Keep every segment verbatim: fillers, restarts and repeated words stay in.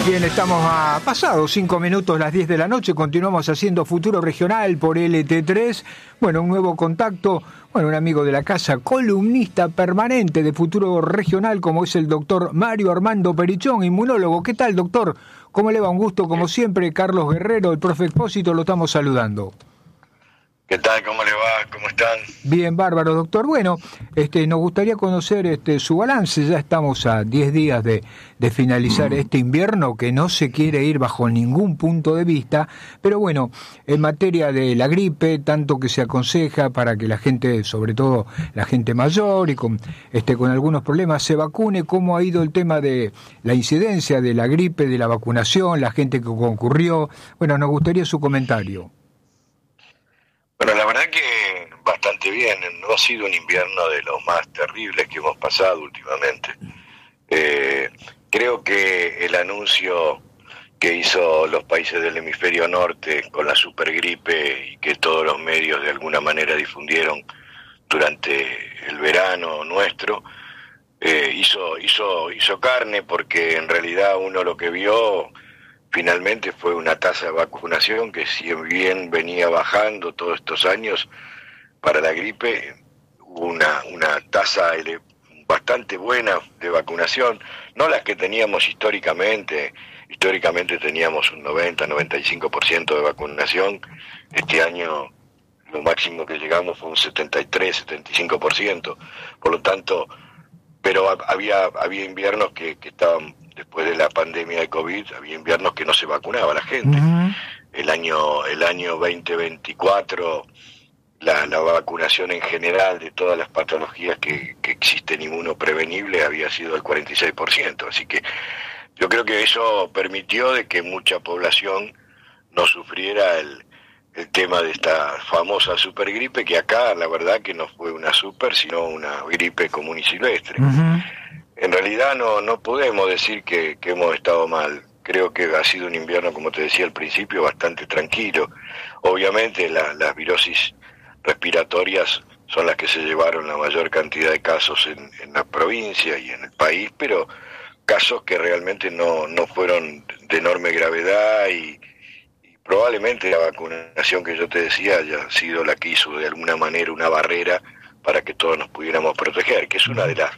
Bien, estamos a pasados cinco minutos las diez de la noche, continuamos haciendo Futuro Regional por L T tres. Bueno, un nuevo contacto, bueno, un amigo de la casa, columnista permanente de Futuro Regional, como es el doctor Mario Armando Perichón, inmunólogo. ¿Qué tal, doctor? ¿Cómo le va? Un gusto, como siempre. Carlos Guerrero, el profe Expósito, lo estamos saludando. ¿Qué tal? ¿Cómo le va? ¿Cómo están? Bien, bárbaro, doctor. Bueno, este, nos gustaría conocer este, su balance. Ya estamos a diez días de, de finalizar este invierno que no se quiere ir bajo ningún punto de vista. Pero bueno, en materia de la gripe, tanto que se aconseja para que la gente, sobre todo la gente mayor y con, este, con algunos problemas, se vacune. ¿Cómo ha ido el tema de la incidencia de la gripe, de la vacunación, la gente que concurrió? Bueno, nos gustaría su comentario. Bueno, la verdad que bastante bien. No ha sido un invierno de los más terribles que hemos pasado últimamente. Eh, creo que el anuncio que hizo los países del hemisferio norte con la supergripe y que todos los medios de alguna manera difundieron durante el verano nuestro, eh, hizo, hizo, hizo carne, porque en realidad uno lo que vio finalmente fue una tasa de vacunación que, si bien venía bajando todos estos años para la gripe, hubo una, una tasa bastante buena de vacunación, no las que teníamos históricamente. Históricamente teníamos un noventa, noventa y cinco por ciento de vacunación. Este año lo máximo que llegamos fue un setenta y tres, setenta y cinco por ciento. Por lo tanto, pero había, había inviernos que, que estaban... Después de la pandemia de COVID, había inviernos que no se vacunaba la gente. Uh-huh. El año el año veinte veinticuatro, la, la vacunación en general de todas las patologías que, que existen inmunoprevenibles había sido del cuarenta y seis por ciento. Así que yo creo que eso permitió de que mucha población no sufriera el, el tema de esta famosa supergripe, que acá la verdad que no fue una super, sino una gripe común y silvestre. Uh-huh. En realidad no no podemos decir que, que hemos estado mal. Creo que ha sido un invierno, como te decía al principio, bastante tranquilo. Obviamente la, las virosis respiratorias son las que se llevaron la mayor cantidad de casos en, en la provincia y en el país, pero casos que realmente no, no fueron de enorme gravedad, y, y probablemente la vacunación que yo te decía haya sido la que hizo de alguna manera una barrera para que todos nos pudiéramos proteger, que es una de las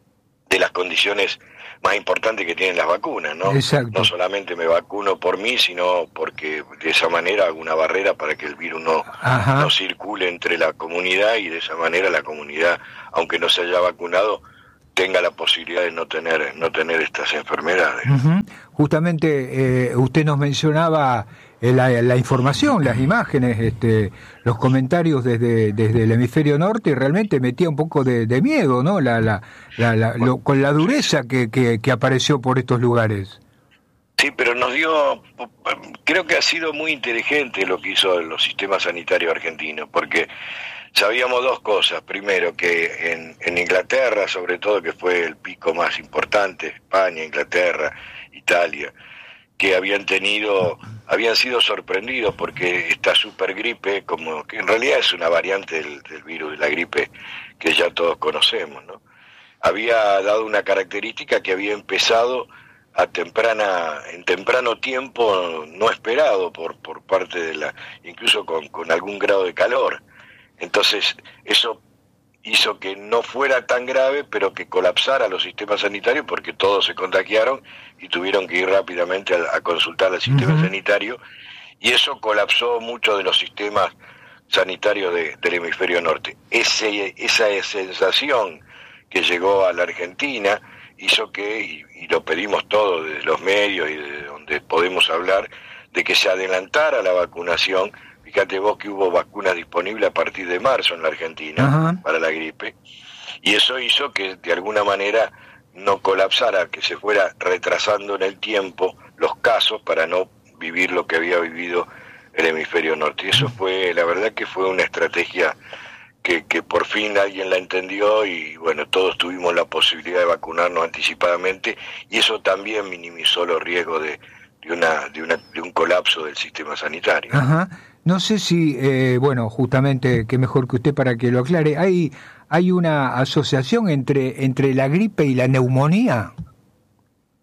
de las condiciones más importantes que tienen las vacunas, ¿no? Exacto. No solamente me vacuno por mí, sino porque de esa manera hago una barrera para que el virus no, no circule entre la comunidad, y de esa manera la comunidad, aunque no se haya vacunado, tenga la posibilidad de no tener no tener estas enfermedades. Uh-huh. Justamente eh, usted nos mencionaba eh, la, la información, las imágenes, este, los comentarios desde desde el hemisferio norte, y realmente metía un poco de, de miedo, ¿no? La la, la, la lo, con la dureza que, que que apareció por estos lugares. Sí, pero nos dio, creo que ha sido muy inteligente lo que hizo los sistemas sanitarios argentinos, porque sabíamos dos cosas. Primero, que en, en Inglaterra, sobre todo, que fue el pico más importante, España, Inglaterra, Italia, que habían tenido, habían sido sorprendidos porque esta supergripe, como que en realidad es una variante del, del virus de la gripe que ya todos conocemos, ¿no? Había dado una característica que había empezado a temprana, en temprano tiempo no esperado por, por parte de la, incluso con, con algún grado de calor. Entonces, eso hizo que no fuera tan grave, pero que colapsara los sistemas sanitarios, porque todos se contagiaron y tuvieron que ir rápidamente a, a consultar al sistema uh-huh. sanitario, y eso colapsó muchos de los sistemas sanitarios de, del hemisferio norte. Ese, esa sensación que llegó a la Argentina hizo que, y, y lo pedimos todos desde los medios y de donde podemos hablar, de que se adelantara la vacunación. Fíjate vos que hubo vacunas disponibles a partir de marzo en la Argentina uh-huh. para la gripe, y eso hizo que de alguna manera no colapsara, que se fuera retrasando en el tiempo los casos para no vivir lo que había vivido el hemisferio norte. Y eso fue, la verdad que fue una estrategia que, que por fin alguien la entendió, y bueno, todos tuvimos la posibilidad de vacunarnos anticipadamente, y eso también minimizó los riesgos de, de, una, de, una, de un colapso del sistema sanitario. Ajá. No sé si, eh, bueno, justamente, qué mejor que usted para que lo aclare, ¿hay hay una asociación entre entre la gripe y la neumonía?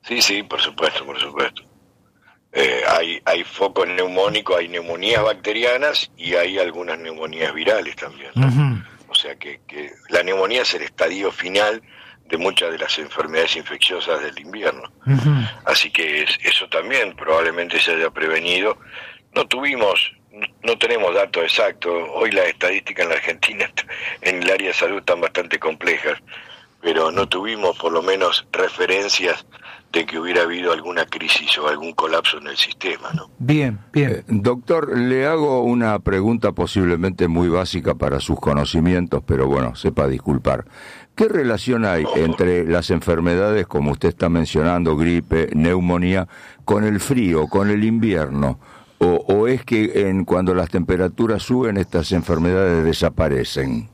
Sí, sí, por supuesto, por supuesto. Eh, hay, hay focos neumónicos, hay neumonías bacterianas y hay algunas neumonías virales también, ¿no? Uh-huh. O sea que, que la neumonía es el estadio final de muchas de las enfermedades infecciosas del invierno. Uh-huh. Así que es, eso también probablemente se haya prevenido. No tuvimos, no, no tenemos datos exactos. Hoy las estadísticas en la Argentina en el área de salud están bastante complejas, pero no tuvimos por lo menos referencias de que hubiera habido alguna crisis o algún colapso en el sistema, ¿no? Bien, bien. Eh, doctor, le hago una pregunta posiblemente muy básica para sus conocimientos, pero bueno, sepa disculpar. ¿Qué relación hay oh. entre las enfermedades, como usted está mencionando, gripe, neumonía, con el frío, con el invierno? ¿O, o es que en, cuando las temperaturas suben estas enfermedades desaparecen?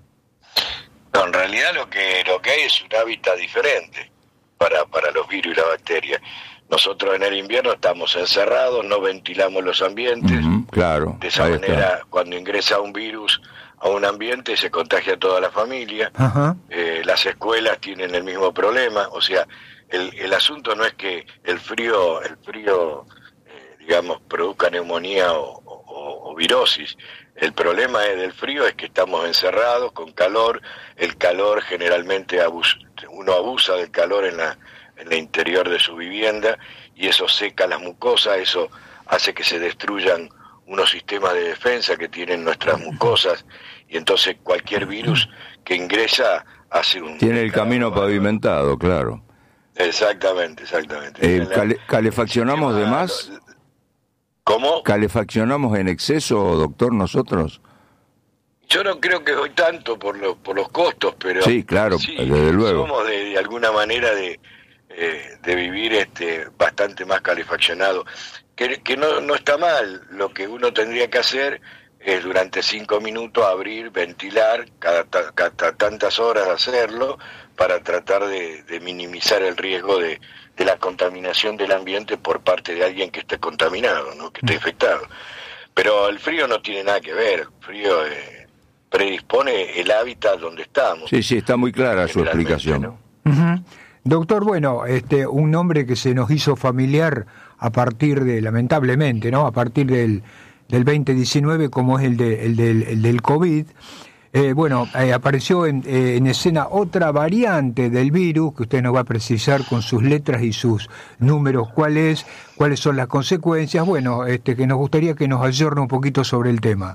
No, en realidad lo que, lo que hay es un hábitat diferente para, para los virus y las bacterias. Nosotros en el invierno estamos encerrados, no ventilamos los ambientes. Uh-huh, claro. De esa manera, está. Cuando ingresa un virus a un ambiente, se contagia a toda la familia. Uh-huh. Eh, las escuelas tienen el mismo problema. O sea, el, el asunto no es que el frío, el frío, eh, digamos, produzca neumonía o, o, o virosis. El problema del frío es que estamos encerrados con calor. El calor generalmente abus, uno abusa del calor en la en el interior de su vivienda y eso seca las mucosas, eso hace que se destruyan unos sistemas de defensa que tienen nuestras mucosas y entonces cualquier virus que ingresa hace un... Tiene el camino pavimentado, claro. Exactamente, exactamente. Eh, cale, ¿Calefaccionamos de más? ¿Cómo? ¿Calefaccionamos en exceso, doctor, nosotros? Yo no creo que hoy tanto por los, por los costos, pero... Sí, claro, sí, desde luego. Somos de, de alguna manera de... Eh, de vivir este bastante más calefaccionado, que, que no, no está mal. Lo que uno tendría que hacer es durante cinco minutos abrir, ventilar, cada, cada tantas horas hacerlo, para tratar de, de minimizar el riesgo de, de la contaminación del ambiente por parte de alguien que esté contaminado, ¿no? Que esté infectado. Pero el frío no tiene nada que ver, el frío eh, predispone el hábitat donde estamos. Sí, sí, está muy clara su explicación, ¿no? Uh-huh. Doctor, bueno, este, un nombre que se nos hizo familiar a partir de, lamentablemente, ¿no? A partir del, del veinte diecinueve, como es el, de, el, del, el del COVID, eh, bueno, eh, apareció en, eh, en escena otra variante del virus, que usted nos va a precisar con sus letras y sus números cuál es, cuáles son las consecuencias, bueno, este, que nos gustaría que nos ayorne un poquito sobre el tema.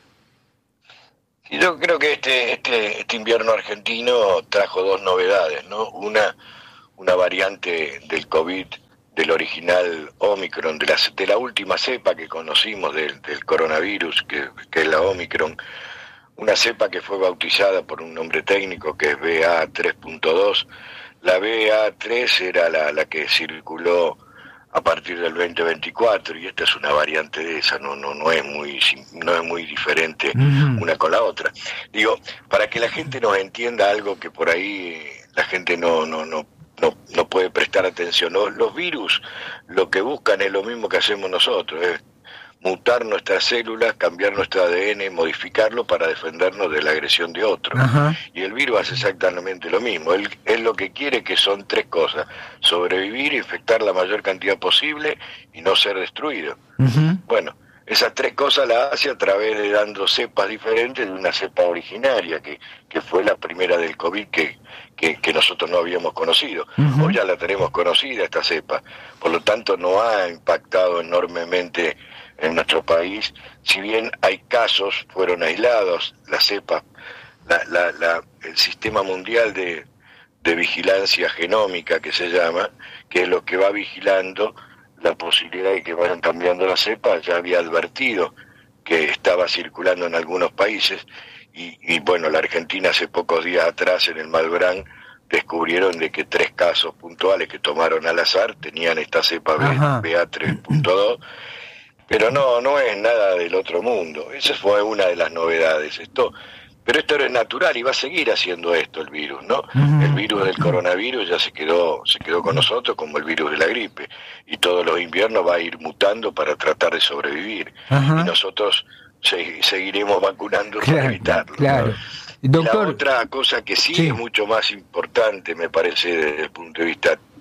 Yo creo que este, este, este invierno argentino trajo dos novedades, ¿no? Una, una variante del COVID, del original Omicron, de la, de la última cepa que conocimos del, del coronavirus, que, que es la Omicron, una cepa que fue bautizada por un nombre técnico que es B A tres punto dos. La B A tres era la, la que circuló a partir del veinte veinticuatro y esta es una variante de esa, no no no es muy no es muy diferente uh-huh. una con la otra. Digo, para que la gente nos entienda algo que por ahí la gente no no no no, no puede prestar atención. Los, los virus lo que buscan es lo mismo que hacemos nosotros, es mutar nuestras células, cambiar nuestro A D N, modificarlo para defendernos de la agresión de otro. Uh-huh. Y el virus hace exactamente lo mismo. Él, él lo que quiere que son tres cosas: sobrevivir, infectar la mayor cantidad posible y no ser destruido. Uh-huh. Bueno, esas tres cosas las hace a través de dando cepas diferentes de una cepa originaria, que, que fue la primera del COVID que, que, que nosotros no habíamos conocido. Uh-huh. Hoy ya la tenemos conocida, esta cepa. Por lo tanto, no ha impactado enormemente en nuestro país, si bien hay casos, fueron aislados, la cepa, la, la, la, el sistema mundial de, de vigilancia genómica que se llama, que es lo que va vigilando la posibilidad de que vayan cambiando la cepa, ya había advertido que estaba circulando en algunos países, y, y bueno, la Argentina hace pocos días atrás en el Malbrán descubrieron de que tres casos puntuales que tomaron al azar tenían esta cepa B A tres punto dos. Pero no, no es nada del otro mundo. Esa fue una de las novedades. Esto, pero esto es natural y va a seguir haciendo esto el virus, ¿no? Uh-huh. El virus del coronavirus ya se quedó, se quedó con nosotros como el virus de la gripe. Y todos los inviernos va a ir mutando para tratar de sobrevivir. Uh-huh. Y nosotros se, seguiremos vacunando claro, para evitarlo. Claro. Doctor... La otra cosa que sí, sí es mucho más importante, me parece, desde el punto de vista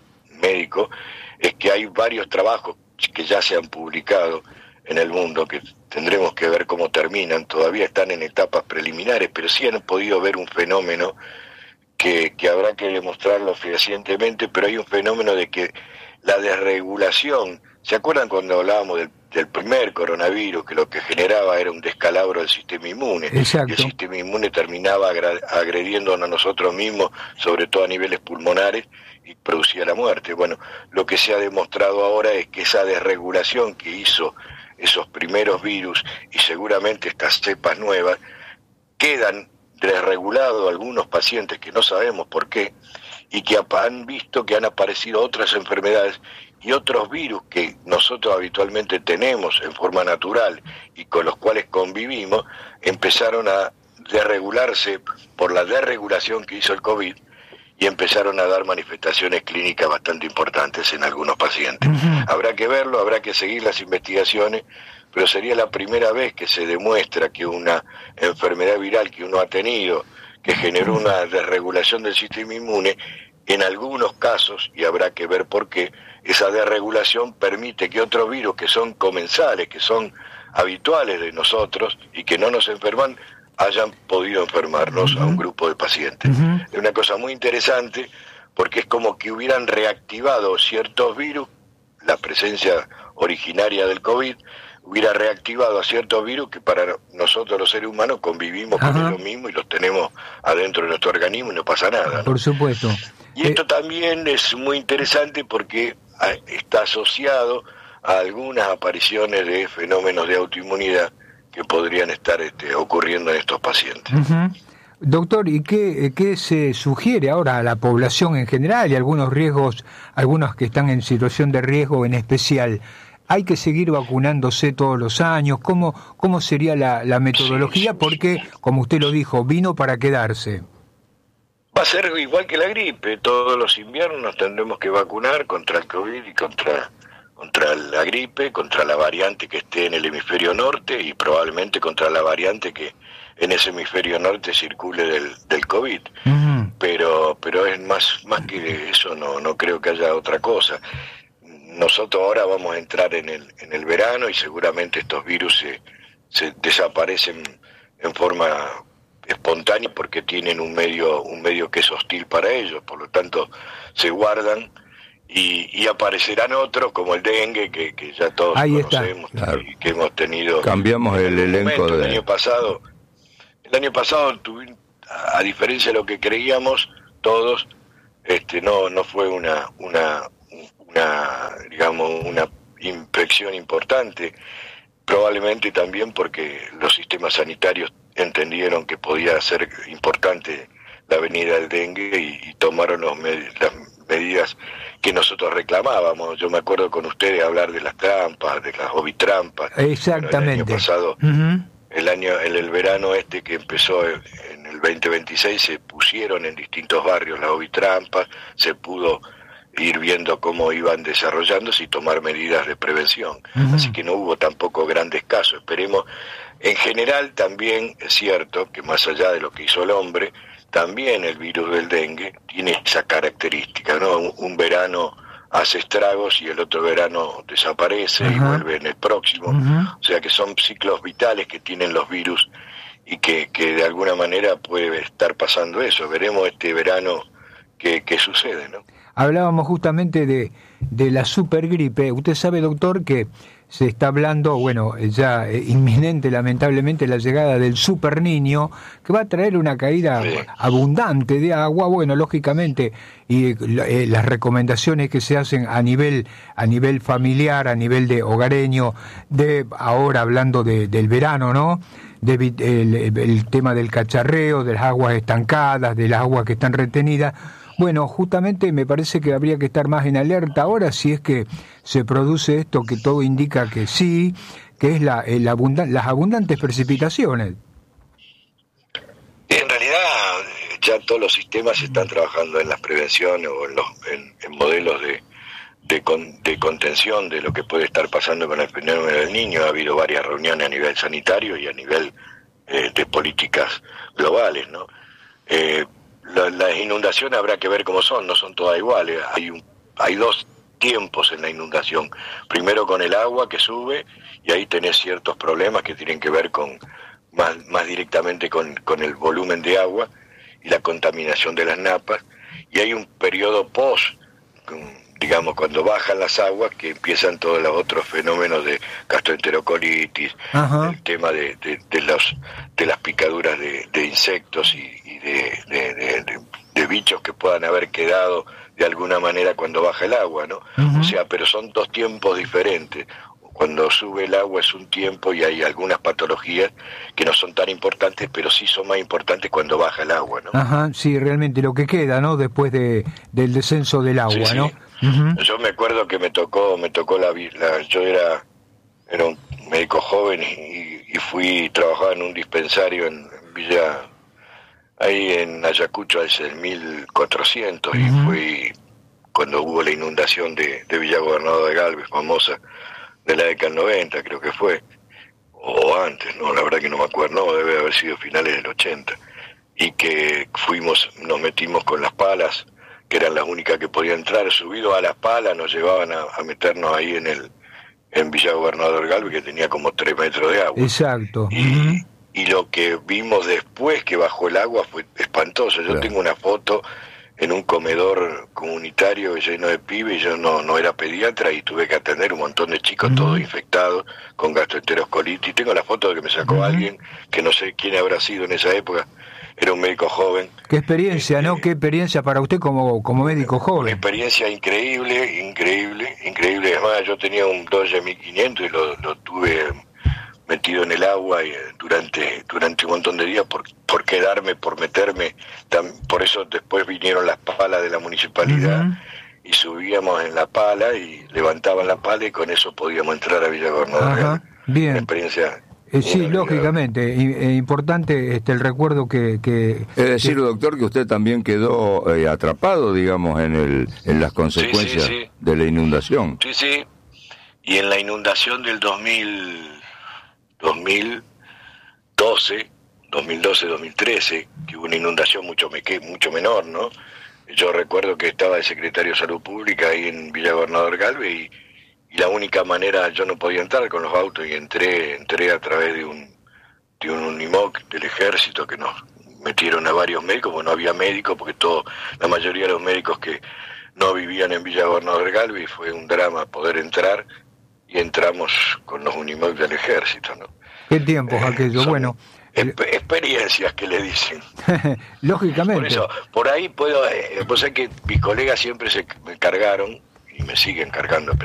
médico, es que hay varios trabajos que ya se han publicado en el mundo, que tendremos que ver cómo terminan, todavía están en etapas preliminares, pero sí han podido ver un fenómeno que, que habrá que demostrarlo fehacientemente, pero hay un fenómeno de que la desregulación, ¿se acuerdan cuando hablábamos del, del primer coronavirus, que lo que generaba era un descalabro del sistema inmune? Exacto. Que el sistema inmune terminaba agrediéndonos a nosotros mismos, sobre todo a niveles pulmonares, y producía la muerte. Bueno, lo que se ha demostrado ahora es que esa desregulación que hizo esos primeros virus, y seguramente estas cepas nuevas, quedan desregulados algunos pacientes que no sabemos por qué, y que han visto que han aparecido otras enfermedades y otros virus que nosotros habitualmente tenemos en forma natural y con los cuales convivimos, empezaron a desregularse por la desregulación que hizo el COVID, y empezaron a dar manifestaciones clínicas bastante importantes en algunos pacientes. Uh-huh. Habrá que verlo, habrá que seguir las investigaciones, pero sería la primera vez que se demuestra que una enfermedad viral que uno ha tenido, que generó una desregulación del sistema inmune, en algunos casos, y habrá que ver por qué, esa desregulación permite que otros virus que son comensales, que son habituales de nosotros y que no nos enferman, hayan podido enfermarnos uh-huh. a un grupo de pacientes. Uh-huh. Es una cosa muy interesante porque es como que hubieran reactivado ciertos virus, la presencia originaria del COVID hubiera reactivado a ciertos virus que para nosotros los seres humanos convivimos uh-huh. con ellos mismos y los tenemos adentro de nuestro organismo y no pasa nada, ¿no? Por supuesto. Y esto eh... también es muy interesante porque está asociado a algunas apariciones de fenómenos de autoinmunidad que podrían estar este, ocurriendo en estos pacientes. Uh-huh. Doctor, ¿y qué, qué se sugiere ahora a la población en general y algunos riesgos, algunos que están en situación de riesgo en especial? ¿Hay que seguir vacunándose todos los años? ¿Cómo, cómo sería la, la metodología? Sí, sí, Porque, sí. como usted lo dijo, vino para quedarse. Va a ser igual que la gripe. Todos los inviernos nos tendremos que vacunar contra el COVID y contra... contra la gripe, contra la variante que esté en el hemisferio norte y probablemente contra la variante que en ese hemisferio norte circule del, del COVID. Uh-huh. Pero pero es más más que eso, no no creo que haya otra cosa. Nosotros ahora vamos a entrar en el en el verano y seguramente estos virus se, se desaparecen en forma espontánea porque tienen un medio un medio que es hostil para ellos, por lo tanto se guardan. Y, y aparecerán otros como el dengue que, que ya todos Ahí conocemos está, claro. y que hemos tenido. Cambiamos el elenco de... El año pasado, el año pasado tuvi, a diferencia de lo que creíamos todos, este no no fue una una una digamos una infección importante, probablemente también porque los sistemas sanitarios entendieron que podía ser importante la venida del dengue y, y tomaron los med- las medidas que nosotros reclamábamos. Yo me acuerdo con ustedes hablar de las trampas, de las ovitrampas. Exactamente. Bueno, el año pasado, uh-huh. el año, en el verano este que empezó en el veinte veintiséis, se pusieron en distintos barrios las ovitrampas, se pudo ir viendo cómo iban desarrollándose y tomar medidas de prevención. Uh-huh. Así que no hubo tampoco grandes casos. Esperemos. En general también es cierto que más allá de lo que hizo el hombre, también el virus del dengue tiene esa característica, ¿no? Un, un verano hace estragos y el otro verano desaparece uh-huh. y vuelve en el próximo. Uh-huh. O sea que son ciclos vitales que tienen los virus y que, que de alguna manera puede estar pasando eso. Veremos este verano qué, qué sucede, ¿no? Hablábamos justamente de, de la supergripe. Usted sabe, doctor, que se está hablando, bueno, ya eh, inminente lamentablemente la llegada del super niño, que va a traer una caída sí. abundante de agua, bueno, lógicamente, y eh, las recomendaciones que se hacen a nivel a nivel familiar, a nivel de hogareño, de ahora hablando de, del verano, ¿no? De, el, el tema del cacharreo, de las aguas estancadas, de las aguas que están retenidas. Bueno, justamente me parece que habría que estar más en alerta ahora si es que se produce esto que todo indica que sí, que es la, el abundan- las abundantes precipitaciones. En realidad ya todos los sistemas están trabajando en las prevenciones o en, los, en, en modelos de, de, con, de contención de lo que puede estar pasando con el fenómeno del niño. Ha habido varias reuniones a nivel sanitario y a nivel eh, de políticas globales, ¿no? Eh, La, las inundaciones habrá que ver cómo son, no son todas iguales. Hay un hay dos tiempos en la inundación. Primero con el agua que sube, y ahí tenés ciertos problemas que tienen que ver con más, más directamente con, con el volumen de agua y la contaminación de las napas, y hay un periodo post, digamos, cuando bajan las aguas, que empiezan todos los otros fenómenos de gastroenterocolitis, Ajá. el tema de, de, de, los, de las picaduras de, de insectos y, y de, de, de, de, de bichos que puedan haber quedado de alguna manera cuando baja el agua, ¿no? Uh-huh. O sea, pero son dos tiempos diferentes. Cuando sube el agua es un tiempo y hay algunas patologías que no son tan importantes, pero sí son más importantes cuando baja el agua, ¿no? Ajá, sí, realmente lo que queda, ¿no? Después de del descenso del agua, sí, ¿no? Sí. Uh-huh. Yo me acuerdo que me tocó, me tocó la, la yo era era un médico joven y, y fui trabajaba en un dispensario en, en Villa, ahí en Ayacucho, hace el mil cuatrocientos, uh-huh. y fui cuando hubo la inundación de, de Villa Gobernador de Galvez, famosa, de la década del noventa, creo que fue, o antes, no, la verdad que no me acuerdo, no, debe haber sido finales del ochenta, y que fuimos, nos metimos con las palas, que eran las únicas que podían entrar, subidos a las palas, nos llevaban a, a meternos ahí en el en Villa Gobernador Galvez, que tenía como tres metros de agua. Exacto. Y, uh-huh. y lo que vimos después que bajó el agua fue espantoso. Yo claro. tengo una foto en un comedor comunitario lleno de pibes, yo no, no era pediatra y tuve que atender un montón de chicos uh-huh. todos infectados con gastroenterocolitis. Tengo la foto de que me sacó uh-huh. alguien, que no sé quién habrá sido en esa época, era un médico joven. Qué experiencia, este, ¿no? Qué experiencia para usted como, como médico joven. Una experiencia increíble, increíble, increíble. Además, yo tenía un Dodge mil quinientos y lo, lo tuve metido en el agua y durante durante un montón de días por por quedarme, por meterme. Tam, por eso después vinieron las palas de la municipalidad uh-huh. y subíamos en la pala y levantaban la pala y con eso podíamos entrar a Villa Gobernador. Ajá, bien. Una experiencia... Eh, sí, lógicamente, e importante este el recuerdo que... que es decir, que... doctor, que usted también quedó eh, atrapado, digamos, en el en las consecuencias sí, sí, sí. de la inundación. Sí, sí, y en la inundación del dos mil, dos mil doce, dos mil doce, dos mil trece, que hubo una inundación mucho, me, mucho menor, ¿no? Yo recuerdo que estaba el secretario de Salud Pública ahí en Villa Gobernador Galvez y... y la única manera, yo no podía entrar con los autos y entré entré a través de un de un Unimog del ejército que nos metieron a varios médicos, porque no había médicos, porque todo, la mayoría de los médicos que no vivían en Villa Gobernador Galvez, fue un drama poder entrar y entramos con los Unimog del ejército, ¿no? ¿Qué tiempos eh, aquello? Bueno, exp experiencias que le dicen. Lógicamente. Por eso, por ahí puedo, eh, pues es que mis colegas siempre se me cargaron y me siguen cargando.